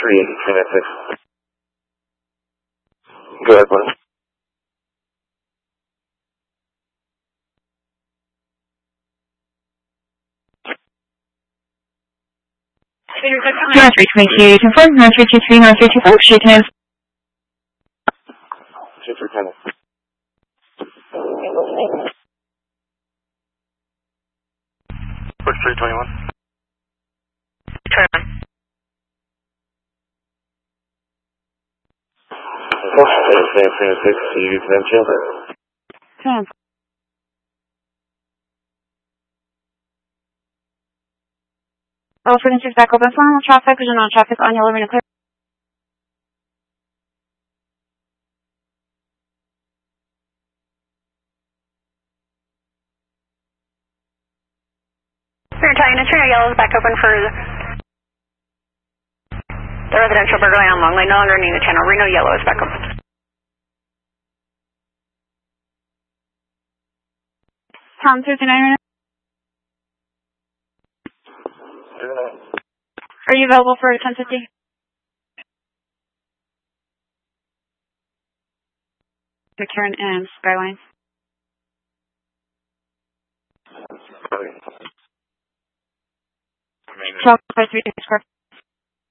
38, 396. Go ahead, please. Nine 322 confirm 9323 9324 street names. 2310. Push 321. 21. Push 326, you can chill. 10. All furniture back open for normal traffic, vision on traffic on yellow arena clear. Trino Yellow is back open for the residential burglary on Long Lane, no longer needing the channel. Reno Yellow is back open. Tom 39. Are you available for 1050? McCarran and Skyline. Talk by 3 square.